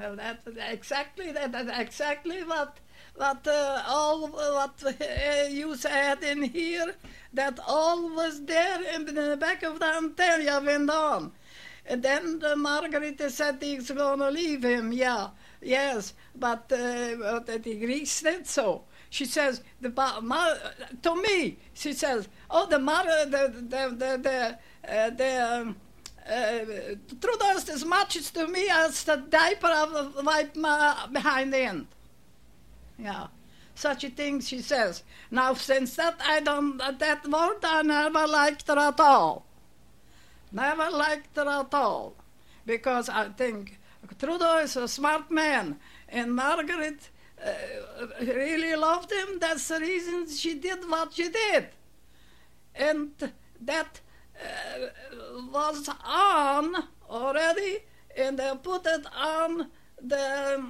That's exactly what you said in here. That all was there in the back of the Ontario went on. And then Margarita said he's going to leave him. Yeah, yes, but the Greeks did so. She says to me. She says, "Oh, the truth is as much to me as the diaper of wipe behind the end." Yeah, such a thing she says. Now, since that that word I never liked her at all. Never liked her at all, because I think Trudeau is a smart man, and Margaret really loved him. That's the reason she did what she did, and that was on already, and they put it on the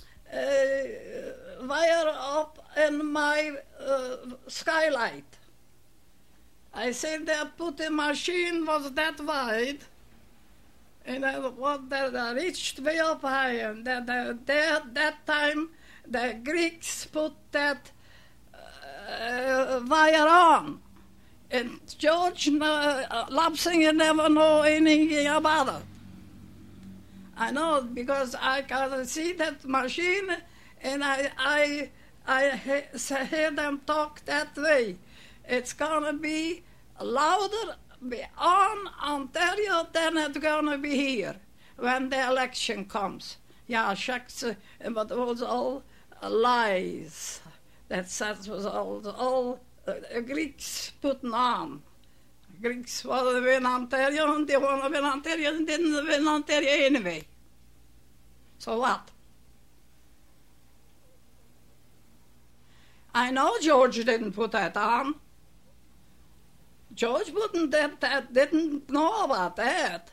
wire up in my skylight. I said they put the machine was that wide, and I reached way up high, and that time the Greeks put that wire on. And George Lapsinger never know anything about it. I know because I can see that machine, and I hear them talk that way. It's gonna be louder on Ontario than it's gonna be here when the election comes. Yeah, shucks, but it was all lies. That was all Greeks putting on. Greeks want to win Ontario, and they want to win Ontario, and didn't win Ontario anyway. So what? I know George didn't put that on. George didn't know about that.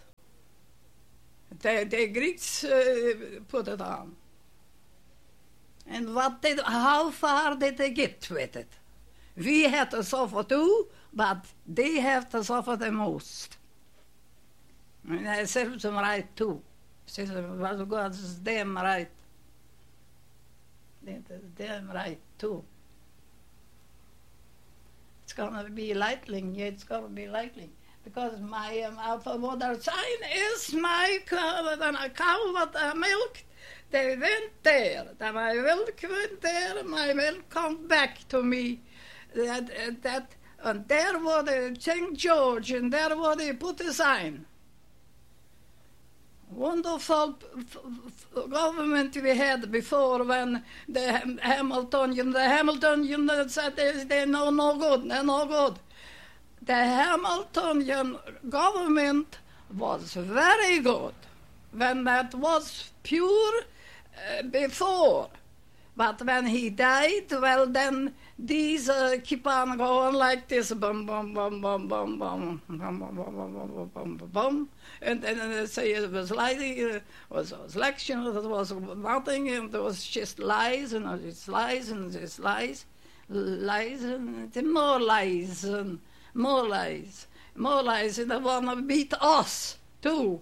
The Greeks put it on. And how far did they get with it? We had to suffer too, but they have to suffer the most. And I served them right too. Says, well, God's damn right. Damn right too. It's going to be lightning. Yeah, it's going to be lightning. Because my alpha water sign is my cow, when I cow with milk, they went there. Then my milk went there, my milk come back to me. And there was the St. George, and there was they put the sign. Wonderful government we had before when the Hamiltonian said they're no good, they're no good. The Hamiltonian government was very good when that was pure before. But when he died, well, then these keep on going like this, bum, bum, bum, bum, bum, bum, bum, bum, bum, bum, bum, bum, bum. And then they say it was lies, was election, it was nothing, and it was just lies, and it's lies, and it's lies, lies, and more lies, and more lies, more lies, and they want to beat us, too.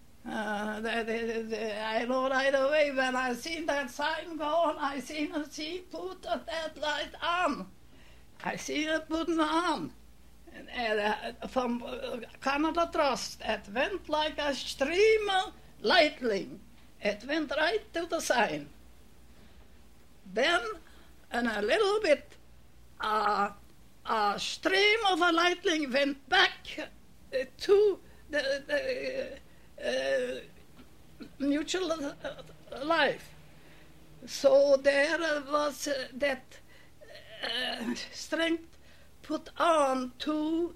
I know right away when I seen that sign go on, I seen it put that light on. I seen it putting on. And from Canada Trust, it went like a stream of lightning. It went right to the sign. Then, in a little bit, a stream of a lightning went back to the mutual life. So there was that strength put on to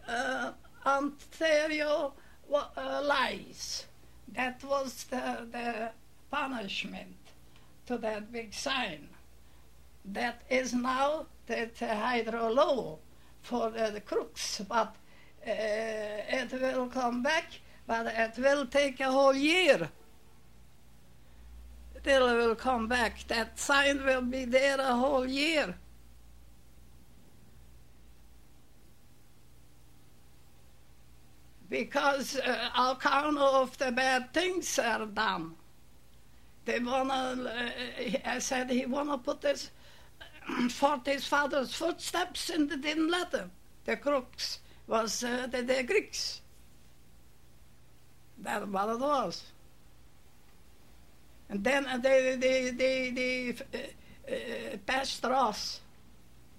Ontario lies. That was the punishment to that big sign. That is now the hydro law for the crooks, but it will come back. But it will take a whole year till it will come back. That sign will be there a whole year. Because all kind of the bad things are done. They wanna. I said he wanna put his fought his father's footsteps, and they didn't let him. The crooks was the Greeks. That's what it was. And then they passed Ross.